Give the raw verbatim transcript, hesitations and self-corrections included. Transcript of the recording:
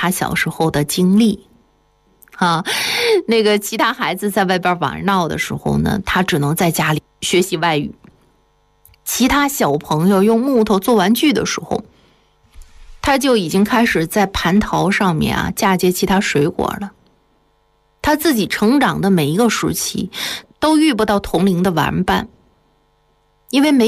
他小时候的经历啊。那个其他孩子在外边玩闹的时候呢，他只能在家里学习外语。其他小朋友用木头做玩具的时候，他就已经开始在蟠桃上面啊嫁接其他水果了。他自己成长的每一个时期都遇不到同龄的玩伴，因为没